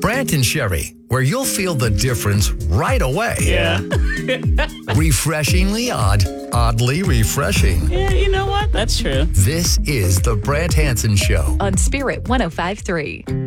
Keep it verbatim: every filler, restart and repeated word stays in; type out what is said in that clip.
Brant and Sherry, where you'll feel the difference right away. Yeah. Refreshingly odd, oddly refreshing. Yeah, you know what? That's true. This is the Brant Hansen Show. On Spirit one oh five point three.